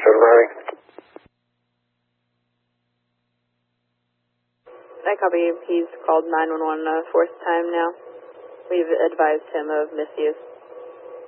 Cincinnati. I copy. He's called 911 a fourth time now. We've advised him of misuse.